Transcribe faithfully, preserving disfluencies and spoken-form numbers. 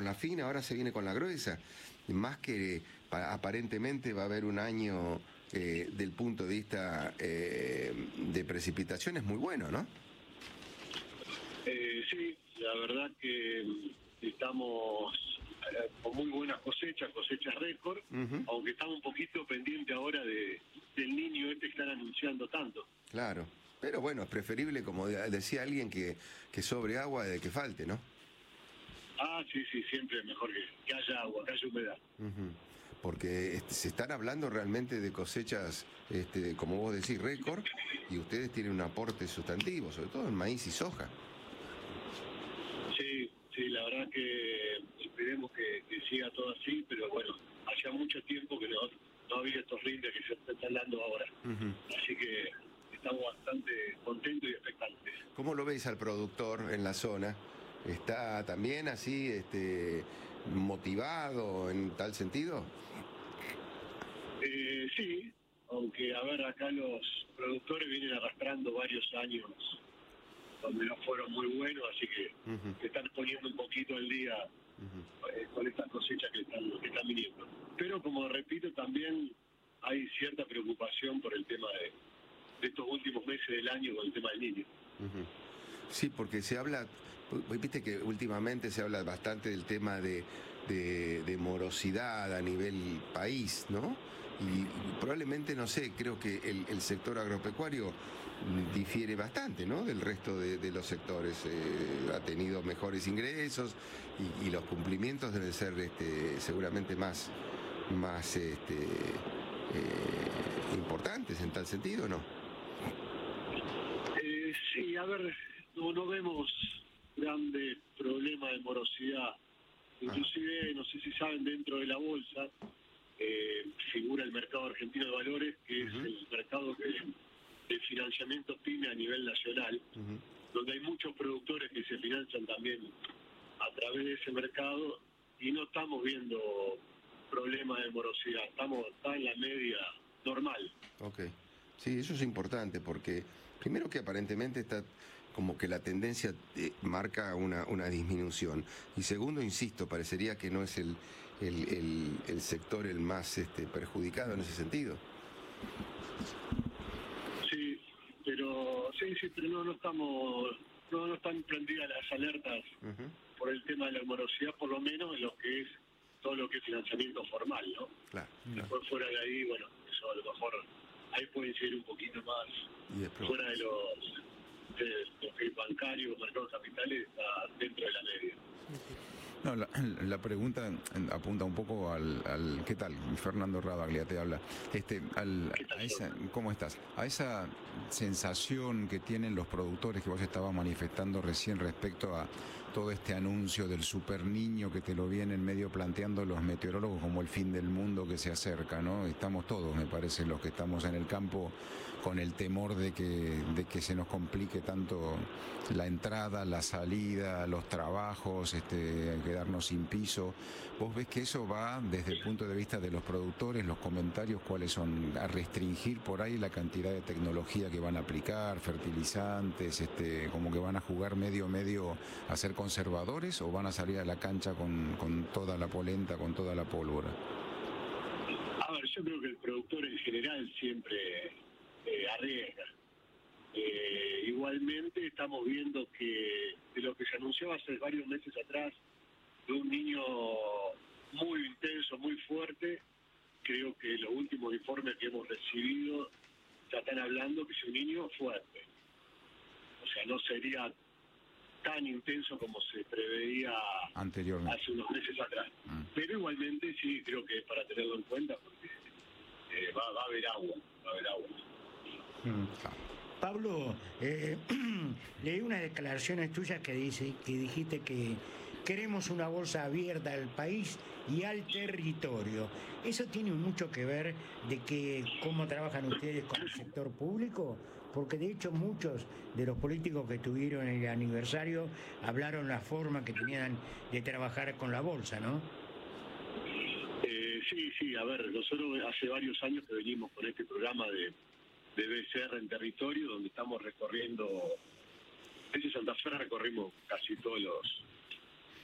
con la fina, ahora se viene con la gruesa. Más que pa, aparentemente va a haber un año eh, del punto de vista eh, de precipitaciones muy bueno, ¿no? Eh, sí, la verdad que estamos eh, con muy buenas cosechas, cosechas récord, uh-huh. aunque estamos un poquito pendiente ahora de del niño este que están anunciando tanto. Claro, pero bueno, es preferible, como decía alguien, que, que sobre agua de que falte, ¿no? Ah, sí, sí, siempre es mejor que, que haya agua, que haya humedad. Uh-huh. Porque este, se están hablando realmente de cosechas, este, como vos decís, récord, y ustedes tienen un aporte sustantivo, sobre todo en maíz y soja. Sí, sí, la verdad que esperemos que, que siga todo así, pero bueno, hacía mucho tiempo que no, no había estos rindes que se están dando ahora. Uh-huh. Así que estamos bastante contentos y expectantes. ¿Cómo lo veis al productor en la zona? ¿Está también así este, motivado en tal sentido? Eh, sí, aunque a ver, acá los productores vienen arrastrando varios años donde no fueron muy buenos, así que uh-huh. se están poniendo un poquito al día uh-huh. eh, con estas cosechas que están, que están viniendo. Pero como repito, también hay cierta preocupación por el tema de, de estos últimos meses del año con el tema del niño. Uh-huh. Sí, porque se habla, viste que últimamente se habla bastante del tema de, de, de morosidad a nivel país, ¿no? Y, y probablemente, no sé, creo que el, el sector agropecuario difiere bastante, ¿no? Del resto de, de los sectores. Eh, ha tenido mejores ingresos y, y los cumplimientos deben ser este, seguramente más, más este, eh, importantes en tal sentido, ¿no? Eh, sí, a ver... No, no vemos grandes problemas de morosidad. Inclusive, no sé si saben, dentro de la bolsa eh, figura el mercado argentino de valores, que uh-huh. es el mercado de, de financiamiento PYME a nivel nacional, uh-huh. donde hay muchos productores que se financian también a través de ese mercado y no estamos viendo problemas de morosidad, estamos está en la media normal. Ok, sí, eso es importante porque primero que aparentemente está como que la tendencia eh, marca una, una disminución. Y segundo, insisto, parecería que no es el, el, el, el sector el más este, perjudicado en ese sentido. Sí, pero sí, sí, pero no, no estamos, no, no están prendidas las alertas uh-huh. por el tema de la morosidad, por lo menos en lo que es todo lo que es financiamiento formal, ¿no? Claro. Después fuera de ahí, bueno, eso a lo mejor ahí puede ser un poquito más fuera de los de lo que es bancario, mercado de capitales, está dentro de la media. No, la, la pregunta apunta un poco al, al ¿qué tal? Fernando Radaglia te habla. Este, al, a esa, ¿cómo estás? A esa sensación que tienen los productores que vos estabas manifestando recién respecto a todo este anuncio del super niño que te lo vienen medio planteando los meteorólogos como el fin del mundo que se acerca, ¿no? Estamos todos, me parece, los que estamos en el campo con el temor de que, de que se nos complique tanto la entrada, la salida, los trabajos, este, quedarnos sin piso. ¿Vos ves que eso va desde el punto de vista de los productores, los comentarios cuáles son, a restringir por ahí la cantidad de tecnología que van a aplicar, fertilizantes, este, como que van a jugar medio medio a ser conservadores o van a salir a la cancha con, con toda la polenta, con toda la pólvora? A ver, yo creo que el productor en general siempre eh, arriesga. Eh, igualmente estamos viendo que de lo que se anunció hace varios meses atrás, de un niño muy intenso, muy fuerte, creo que los últimos informes que hemos recibido ya están hablando que es un niño fuerte. O sea, no sería tan intenso como se preveía anteriormente, hace unos meses atrás. Mm. Pero igualmente sí, creo que es para tenerlo en cuenta porque eh, va, va a haber agua, va a haber agua. Mm. Pablo, eh, leí unas declaraciones tuyas que dice que dijiste que queremos una bolsa abierta al país y al territorio. ¿Eso tiene mucho que ver de que cómo trabajan ustedes con el sector público? Porque de hecho muchos de los políticos que estuvieron en el aniversario hablaron la forma que tenían de trabajar con la bolsa, ¿no? Eh, sí, sí, a ver, nosotros hace varios años que venimos con este programa de, de B C R en territorio, donde estamos recorriendo, desde Santa Fe recorrimos casi todos los